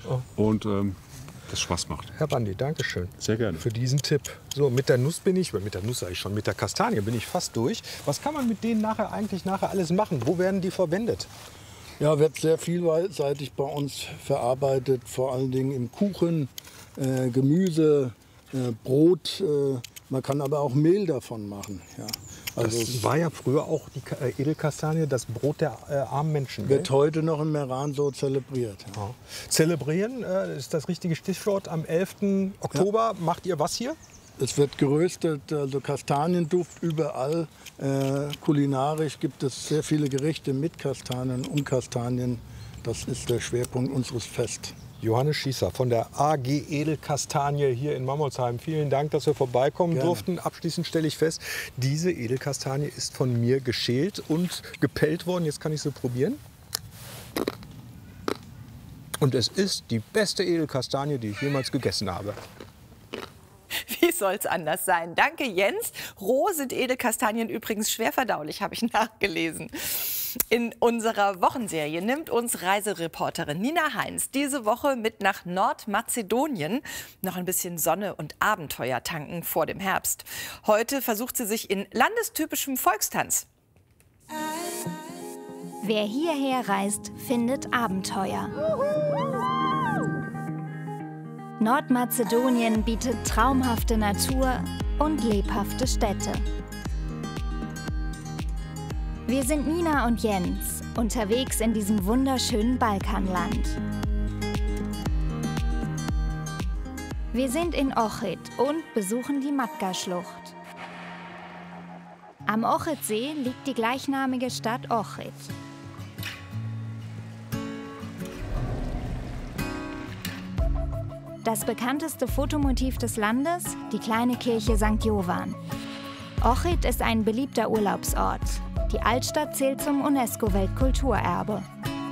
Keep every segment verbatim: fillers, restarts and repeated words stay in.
Oh. Und ähm, das Spaß macht. Herr Bandi, danke schön. Sehr gerne. Für diesen Tipp. So, mit der Nuss bin ich, mit der Nuss sage ich schon, mit der Kastanie bin ich fast durch. Was kann man mit denen nachher eigentlich nachher alles machen? Wo werden die verwendet? Ja, wird sehr vielseitig bei uns verarbeitet, vor allen Dingen im Kuchen, äh, Gemüse, äh, Brot. Äh, man kann aber auch Mehl davon machen. Ja. Also das war ja früher auch die äh, Edelkastanie, das Brot der äh, armen Menschen. Wird gell? heute noch in Meran so zelebriert. Ja. Ja. Zelebrieren äh, ist das richtige Stichwort. Am elften Oktober ja. macht ihr was hier? Es wird geröstet, also Kastanienduft überall. Äh, kulinarisch gibt es sehr viele Gerichte mit Kastanien, um Kastanien. Das ist der Schwerpunkt unseres Fests. Johannes Schießer von der A G Edelkastanie hier in Mammolsheim. Vielen Dank, dass wir vorbeikommen Gerne. durften. Abschließend stelle ich fest, diese Edelkastanie ist von mir geschält und gepellt worden. Jetzt kann ich sie probieren. Und es ist die beste Edelkastanie, die ich jemals gegessen habe. Wie soll es anders sein? Danke, Jens. Roh sind Edelkastanien übrigens schwer verdaulich, habe ich nachgelesen. In unserer Wochenserie nimmt uns Reisereporterin Nina Heinz diese Woche mit nach Nordmazedonien. Noch ein bisschen Sonne und Abenteuer tanken vor dem Herbst. Heute versucht sie sich in landestypischem Volkstanz. Wer hierher reist, findet Abenteuer. Nordmazedonien bietet traumhafte Natur und lebhafte Städte. Wir sind Nina und Jens, unterwegs in diesem wunderschönen Balkanland. Wir sind in Ohrid und besuchen die Matka-Schlucht. Am Ohridsee liegt die gleichnamige Stadt Ohrid. Das bekannteste Fotomotiv des Landes, die kleine Kirche Sankt Jovan. Ohrid ist ein beliebter Urlaubsort. Die Altstadt zählt zum UNESCO-Weltkulturerbe.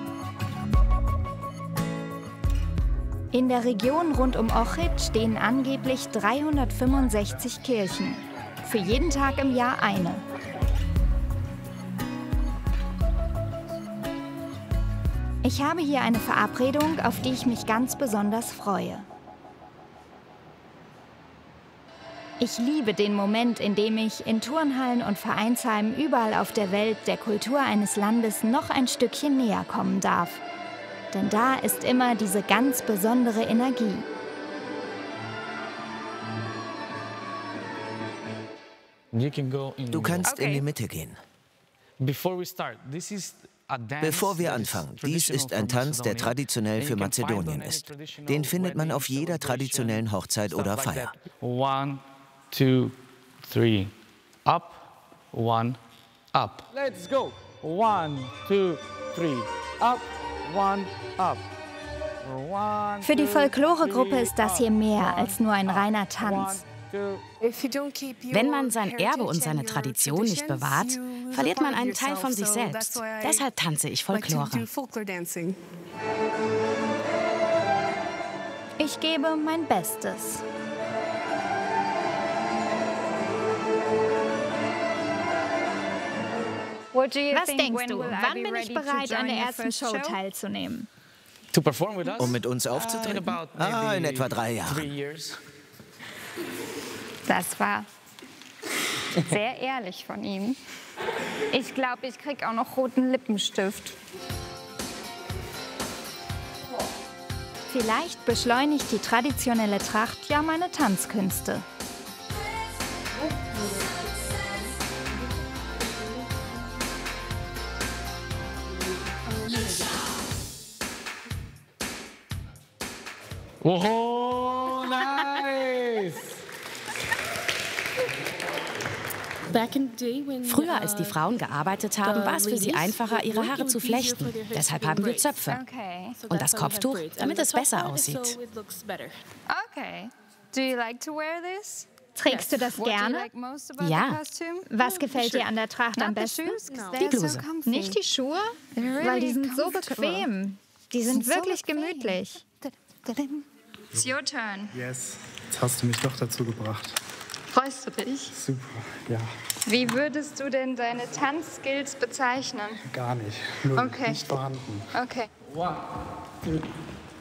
In der Region rund um Ohrid stehen angeblich dreihundertfünfundsechzig Kirchen. Für jeden Tag im Jahr eine. Ich habe hier eine Verabredung, auf die ich mich ganz besonders freue. Ich liebe den Moment, in dem ich in Turnhallen und Vereinsheimen überall auf der Welt der Kultur eines Landes noch ein Stückchen näher kommen darf. Denn da ist immer diese ganz besondere Energie. Du kannst in die Mitte gehen. Bevor wir anfangen, dies ist ein Tanz, der traditionell für Mazedonien ist. Den findet man auf jeder traditionellen Hochzeit oder Feier. One, two, three, up, one, up. Let's go. One, two, three, up, one, up. One, Für die Folkloregruppe ist das hier mehr als nur ein reiner Tanz. Wenn man sein Erbe und seine Tradition nicht bewahrt, verliert man einen Teil von sich selbst. Deshalb tanze ich Folklore. Ich gebe mein Bestes. Was denkst du, wann bin ich bereit, an der ersten Show teilzunehmen? Um mit uns aufzutreten? Ah, in etwa drei Jahren. Das war sehr ehrlich von ihm. Ich glaube, ich krieg auch noch roten Lippenstift. Vielleicht beschleunigt die traditionelle Tracht ja meine Tanzkünste. Oh, nice! Früher, als die Frauen gearbeitet haben, war es für sie einfacher, ihre Haare zu flechten. Deshalb haben wir Zöpfe. Und das Kopftuch, damit es besser aussieht. Okay. Do you like to wear this? Trägst du das gerne? Ja. Was gefällt dir an der Tracht am besten? Die Bluse. Nicht die Schuhe? Weil die sind so bequem. Die sind wirklich gemütlich. It's your turn. Yes, jetzt hast du mich doch dazu gebracht. Freust du dich? Super, ja. Wie würdest du denn deine Tanzskills bezeichnen? Gar nicht. Null. Okay. Nicht vorhanden. Okay. One, two,